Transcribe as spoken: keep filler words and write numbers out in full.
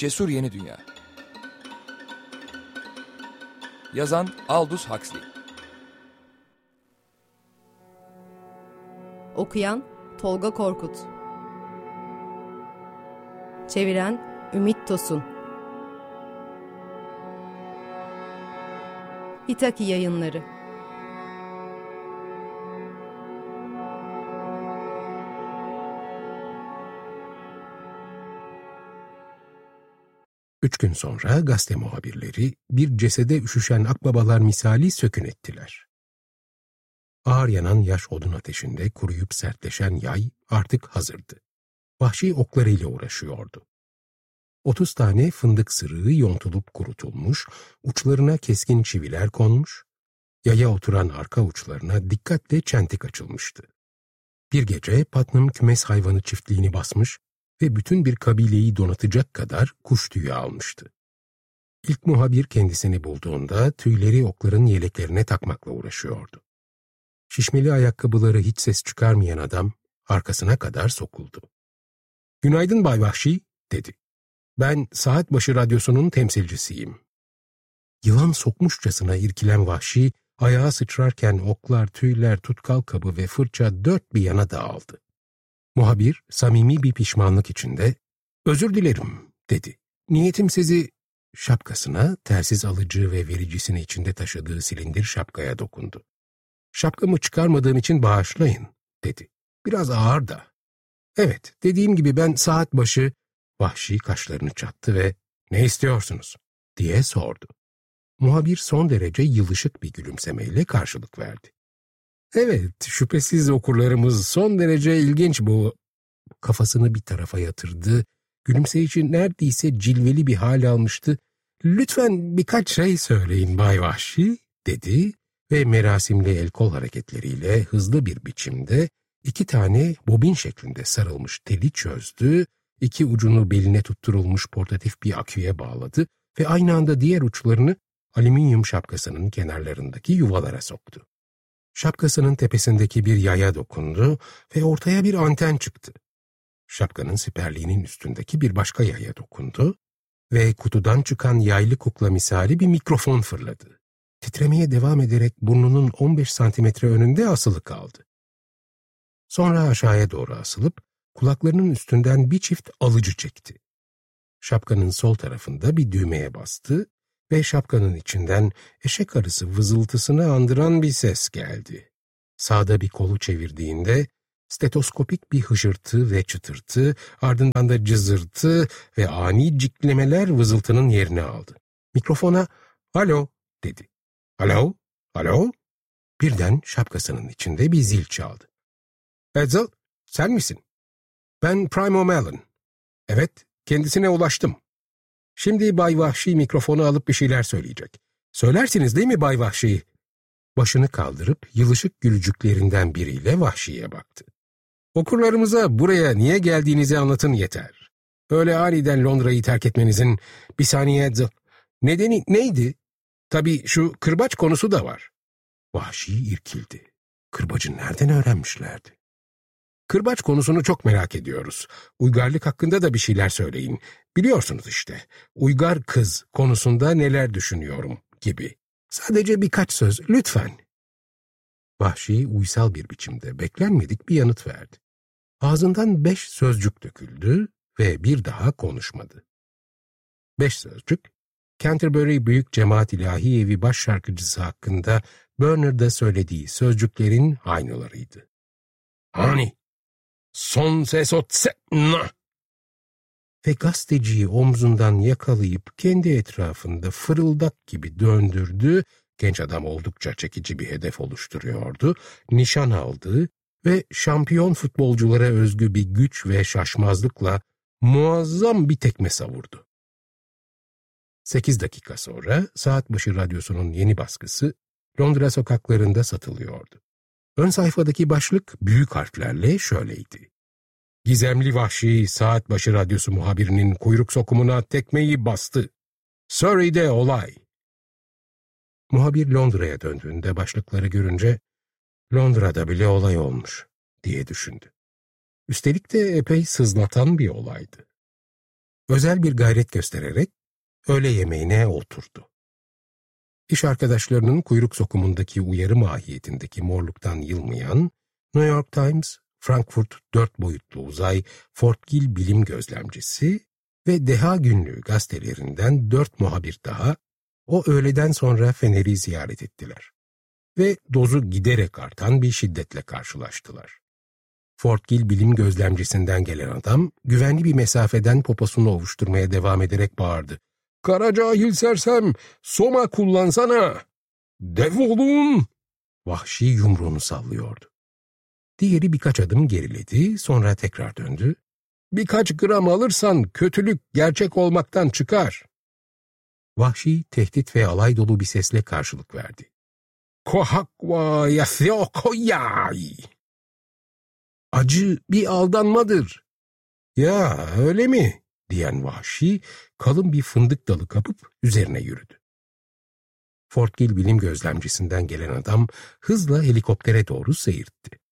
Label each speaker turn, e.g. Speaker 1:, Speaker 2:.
Speaker 1: Cesur Yeni Dünya. Yazan Aldous Huxley.
Speaker 2: Okuyan Tolga Korkut. Çeviren Ümit Tosun. İtaki Yayınları.
Speaker 3: Üç gün sonra gazete muhabirleri bir cesede üşüşen akbabalar misali sökün ettiler. Ağır yanan yaş odun ateşinde kuruyup sertleşen yay artık hazırdı. Vahşi oklarıyla uğraşıyordu. Otuz tane fındık sırığı yontulup kurutulmuş, uçlarına keskin çiviler konmuş, yaya oturan arka uçlarına dikkatle çentik açılmıştı. Bir gece Putnam kümes hayvanı çiftliğini basmış ve bütün bir kabileyi donatacak kadar kuş tüyü almıştı. İlk muhabir kendisini bulduğunda tüyleri okların yeleklerine takmakla uğraşıyordu. Şişmeli ayakkabıları hiç ses çıkarmayan adam arkasına kadar sokuldu. "Günaydın Bay Vahşi," dedi. "Ben Saatbaşı Radyosu'nun temsilcisiyim." Yılan sokmuşçasına irkilen Vahşi, ayağa sıçrarken oklar, tüyler, tutkal kabı ve fırça dört bir yana dağıldı. Muhabir, samimi bir pişmanlık içinde, "Özür dilerim," dedi. "Niyetim sizi..." Şapkasına, telsiz alıcı ve vericisini içinde taşıdığı silindir şapkaya dokundu. "Şapkamı çıkarmadığım için bağışlayın," dedi. "Biraz ağır da." "Evet, dediğim gibi ben saat başı..." Vahşi kaşlarını çattı ve "Ne istiyorsunuz?" diye sordu. Muhabir son derece yılışık bir gülümsemeyle karşılık verdi. "Evet, şüphesiz okurlarımız son derece ilginç bu..." Kafasını bir tarafa yatırdı, gülümseyişi neredeyse cilveli bir hal almıştı. "Lütfen birkaç şey söyleyin Bay Vahşi," dedi ve merasimli el kol hareketleriyle hızlı bir biçimde iki tane bobin şeklinde sarılmış teli çözdü, iki ucunu beline tutturulmuş portatif bir aküye bağladı ve aynı anda diğer uçlarını alüminyum şapkasının kenarlarındaki yuvalara soktu. Şapkasının tepesindeki bir yaya dokundu ve ortaya bir anten çıktı. Şapkanın siperliğinin üstündeki bir başka yaya dokundu ve kutudan çıkan yaylı kukla misali bir mikrofon fırladı. Titremeye devam ederek burnunun on beş santimetre önünde asılı kaldı. Sonra aşağıya doğru asılıp kulaklarının üstünden bir çift alıcı çekti. Şapkanın sol tarafında bir düğmeye bastı ve şapkanın içinden eşek arısı vızıltısını andıran bir ses geldi. Sağda bir kolu çevirdiğinde stetoskopik bir hışırtı ve çıtırtı, ardından da cızırtı ve ani ciklemeler vızıltının yerini aldı. Mikrofona "Alo," dedi. "Alo, alo." Birden şapkasının içinde bir zil çaldı. "Edsel, sen misin?" "Ben Prime O'Malley." "Evet, kendisine ulaştım. Şimdi Bay Vahşi mikrofonu alıp bir şeyler söyleyecek. Söylersiniz değil mi Bay Vahşi?" Başını kaldırıp yılışık gülücüklerinden biriyle Vahşi'ye baktı. "Okurlarımıza buraya niye geldiğinizi anlatın yeter. Öyle aniden Londra'yı terk etmenizin..." "Bir saniye Edsel. Nedeni neydi? Tabii şu kırbaç konusu da var." Vahşi irkildi. Kırbacı nereden öğrenmişlerdi? "Kırbaç konusunu çok merak ediyoruz. Uygarlık hakkında da bir şeyler söyleyin. Biliyorsunuz işte, uygar kız konusunda neler düşünüyorum gibi. Sadece birkaç söz, lütfen." Vahşi uysal bir biçimde beklenmedik bir yanıt verdi. Ağzından beş sözcük döküldü ve bir daha konuşmadı. Beş sözcük, Canterbury Büyük Cemaat İlahi Evi baş şarkıcısı hakkında Bernard'a söylediği sözcüklerin aynılarıydı. "Hani, son ses o tse-na!" Ve gazeteciyi omzundan yakalayıp kendi etrafında fırıldak gibi döndürdü, genç adam oldukça çekici bir hedef oluşturuyordu, nişan aldı ve şampiyon futbolculara özgü bir güç ve şaşmazlıkla muazzam bir tekme savurdu. Sekiz dakika sonra Saatbaşı Radyosu'nun yeni baskısı Londra sokaklarında satılıyordu. Ön sayfadaki başlık büyük harflerle şöyleydi: "Gizemli Vahşi Saatbaşı Radyosu muhabirinin kuyruk sokumuna tekmeyi bastı. Surrey'de olay." Muhabir Londra'ya döndüğünde başlıkları görünce "Londra'da bile olay olmuş," diye düşündü. Üstelik de epey sızlatan bir olaydı. Özel bir gayret göstererek öğle yemeğine oturdu. İş arkadaşlarının kuyruk sokumundaki uyarı mahiyetindeki morluktan yılmayan New York Times, Frankfurt dört boyutlu uzay, Fortgil bilim gözlemcisi ve Deha Günlüğü gazetelerinden dört muhabir daha o öğleden sonra Fener'i ziyaret ettiler ve dozu giderek artan bir şiddetle karşılaştılar. Fortgil bilim gözlemcisinden gelen adam güvenli bir mesafeden poposunu ovuşturmaya devam ederek bağırdı. "Kara cahil sersem, Soma kullansana! Defolun!" Vahşi yumruğunu sallıyordu. Diğeri birkaç adım geriledi, sonra tekrar döndü. "Birkaç gram alırsan kötülük gerçek olmaktan çıkar." Vahşi tehdit ve alay dolu bir sesle karşılık verdi. "Kohakva yasyokoyay!" "Acı bir aldanmadır." "Ya öyle mi?" diyen Vahşi kalın bir fındık dalı kapıp üzerine yürüdü. Fortgil bilim gözlemcisinden gelen adam hızla helikoptere doğru seyirtti.